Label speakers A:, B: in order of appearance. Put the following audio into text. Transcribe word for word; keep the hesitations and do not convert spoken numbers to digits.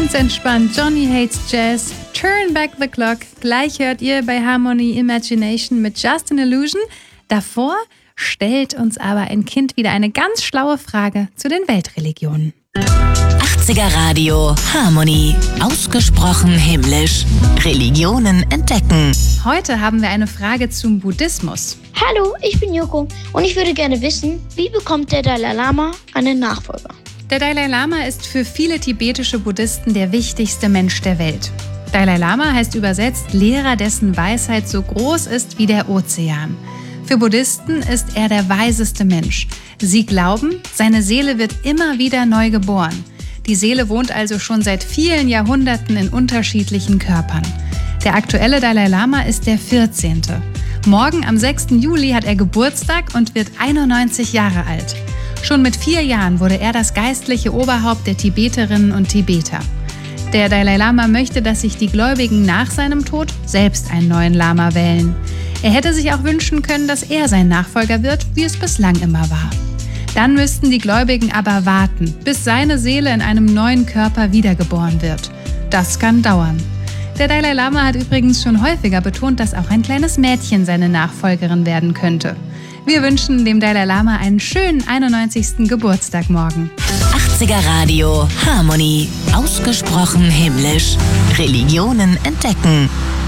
A: Ganz entspannt, Johnny Hates Jazz, Turn Back the Clock. Gleich hört ihr bei Harmony Imagination mit Just an Illusion. Davor stellt uns aber ein Kind wieder eine ganz schlaue Frage zu den Weltreligionen.
B: achtziger Radio Harmony. Ausgesprochen himmlisch. Religionen entdecken.
A: Heute haben wir eine Frage zum Buddhismus.
C: Hallo, ich bin Joko und ich würde gerne wissen, wie bekommt der Dalai Lama einen Nachfolger?
A: Der Dalai Lama ist für viele tibetische Buddhisten der wichtigste Mensch der Welt. Dalai Lama heißt übersetzt Lehrer, dessen Weisheit so groß ist wie der Ozean. Für Buddhisten ist er der weiseste Mensch. Sie glauben, seine Seele wird immer wieder neu geboren. Die Seele wohnt also schon seit vielen Jahrhunderten in unterschiedlichen Körpern. Der aktuelle Dalai Lama ist der vierzehnte Morgen am sechsten Juli hat er Geburtstag und wird einundneunzig Jahre alt. Schon mit vier Jahren wurde er das geistliche Oberhaupt der Tibeterinnen und Tibeter. Der Dalai Lama möchte, dass sich die Gläubigen nach seinem Tod selbst einen neuen Lama wählen. Er hätte sich auch wünschen können, dass er sein Nachfolger wird, wie es bislang immer war. Dann müssten die Gläubigen aber warten, bis seine Seele in einem neuen Körper wiedergeboren wird. Das kann dauern. Der Dalai Lama hat übrigens schon häufiger betont, dass auch ein kleines Mädchen seine Nachfolgerin werden könnte. Wir wünschen dem Dalai Lama einen schönen einundneunzigsten Geburtstag morgen.
B: achtziger Radio Harmony. Ausgesprochen himmlisch. Religionen entdecken.